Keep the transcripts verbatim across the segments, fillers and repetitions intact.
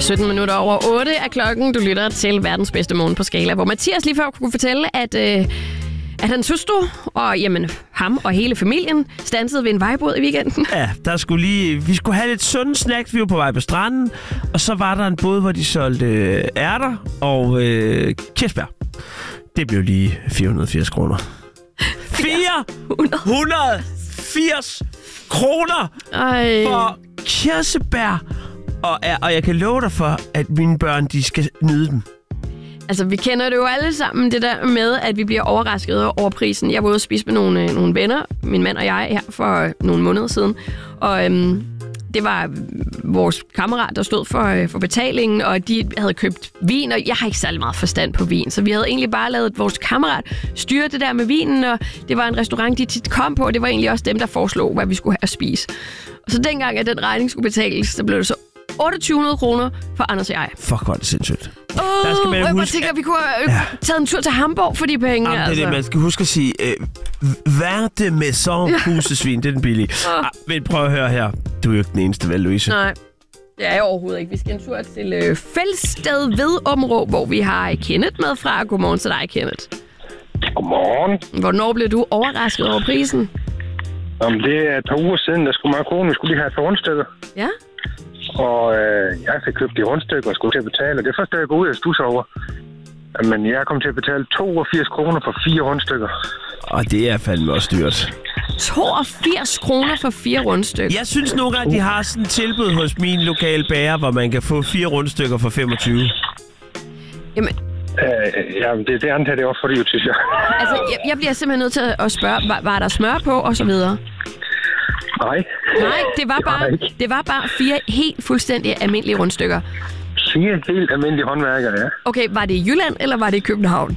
sytten minutter over otte er klokken. Du lytter til verdens bedste morgen på Skala, hvor Mathias lige før kunne fortælle, at, øh, at han søster og jamen, ham og hele familien stansede ved en vejbod i weekenden. Ja, der skulle lige, vi skulle have lidt sunde snacks. Vi var på vej på stranden, og så var der en båd, hvor de solgte øh, ærter og øh, kirsebær. Det blev lige fire hundrede og firs kroner. fire hundrede og firs kroner Ej. for kirsebær. Og, og jeg kan love dig for, at mine børn, de skal nyde dem. Altså, vi kender det jo alle sammen, det der med, at vi bliver overrasket over prisen. Jeg var ude og spise med nogle, nogle venner, min mand og jeg, her for nogle måneder siden. Og øhm, det var vores kammerat, der stod for, for betalingen, og de havde købt vin, og jeg har ikke særlig meget forstand på vin, så vi havde egentlig bare lavet vores kammerat styre det der med vinen, og det var en restaurant, de tit kom på, og det var egentlig også dem, der foreslog, hvad vi skulle have at spise. Og så dengang, at den regning skulle betales, så blev det så otteogtyve hundrede kroner for Anders og jeg. Fuck, hvor er det sindssygt. Åh, oh, jeg huske, bare tænker, at vi kunne have ja. taget en tur til Hamburg for de penge. Jamen, altså. det er det, man skal huske at sige. Øh, Verte maison husesvin, det er den billige. Oh. Ah, men prøv at høre her. Du er jo ikke den eneste, vel, Louise? Nej, det er jeg overhovedet ikke. Vi skal en tur til øh, Felsted ved Områ, hvor vi har Kenneth med fra. Godmorgen til dig, Kenneth. Godmorgen. Hvornår blev du overrasket over prisen? Om det er et par uger siden, der skulle mig og kone, vi skulle lige have et par rundstykker. Ja. Og øh, jeg fik købt de rundstykker og skulle til at betale. Og det første, jeg går ud og stusser over. Men jeg kom til at betale toogfirs kroner for fire rundstykker. Og det er fandme også dyrt. toogfirs kroner for fire rundstykker? Jeg synes nogle gange, de har sådan et tilbud hos min lokale bager, hvor man kan få fire rundstykker for femogtyve. Jamen... Øh, ja, det, det antager det også for det, synes jeg. Altså, jeg, jeg bliver simpelthen nødt til at spørge, var, var der smør på, og så videre? Nej. Nej, det var, bare, det var bare fire helt fuldstændig almindelige rundstykker. Fire helt almindelige håndværkere, ja. Okay, var det i Jylland, eller var det i København?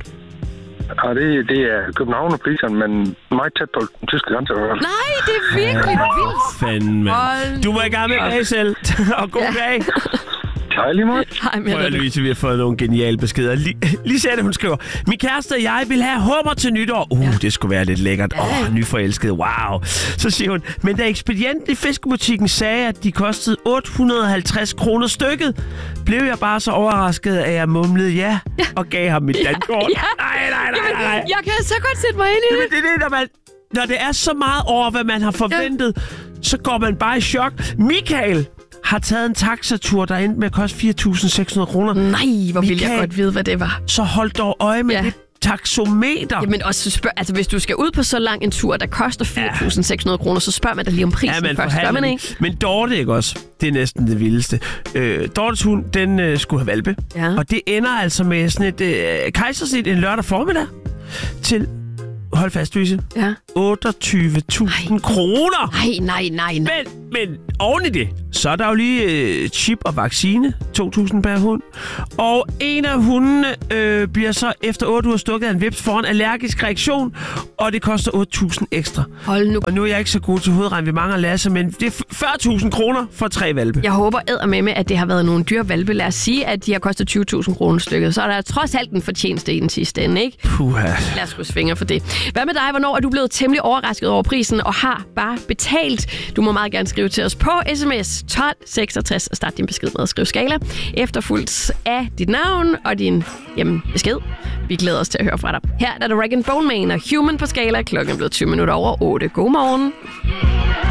Ja, det, det er København og priserne, men meget tæt på den tyske grænse. Nej, det er virkelig vildt. Fanden, mand. Du må i gang med bag selv. Og god ja. dag. Hej, lige måde. Hej, Prøv at Louise, vi har fået nogle geniale beskeder. Lisette, hun skriver, min kæreste og jeg vil have hummer til nytår. Uh, ja. Det skulle være lidt lækkert. Åh, oh, nyforelsket. Wow. Så siger hun, men da ekspedienten i fiskebutikken sagde, at de kostede otte hundrede og halvtreds kroner stykket, blev jeg bare så overrasket, at jeg mumlede ja, ja. og gav ham mit dankort. Ja. Nej, nej, nej, nej. Jeg kan så godt sætte mig ind i det. Jamen, det er det, når, man, når det er så meget over, hvad man har forventet, ja. så går man bare i chok. Michael har taget en taxatur, der endte med at koste fire tusind seks hundrede kroner. Nej, hvor ville jeg godt vide, hvad det var. Så hold dog øje med ja. det taxometer. Jamen også spørg, altså hvis du skal ud på så lang en tur, der koster fire tusind seks hundrede kroner, så spørger man da lige om prisen ja, først. Gør man ikke? Men Dorte, ikke også? Det er næsten det vildeste. Øh, Dortes hund, den øh, skulle have valpe. Ja. Og det ender altså med sådan et øh, kejsersnit en lørdag formiddag til... Hold fast, Louise. Ja. otteogtyve tusind kroner. Nej, nej, nej, nej. Men, men oven i det, så er der jo lige øh, chip og vaccine. to tusind per hund. Og en af hundene øh, bliver så efter otte uger stukket af en vips for en allergisk reaktion. Og det koster otte tusind ekstra. Hold nu. Og nu er jeg ikke så god til hovedregn, vi mangler Lasse, men det er fyrre tusind kroner for tre valpe. Jeg håber eddermame, at det har været nogle dyre valpe. Lad os sige, at de har kostet tyve tusind kroner stykket. Så er der trods alt en fortjeneste i den sidste ende, ikke? Puha. Lad os krydse fingre for det. Hvad med dig? Hvornår er du blevet temmelig overrasket over prisen og har bare betalt? Du må meget gerne skrive til os på sms tolv seksogtres og start din besked med at skrive Skala. Efterfulgt af dit navn og din jamen, besked. Vi glæder os til at høre fra dig. Her er der Rag and Bone Man og Human på Skala. Klokken er blevet tyve minutter over otte. God morgen.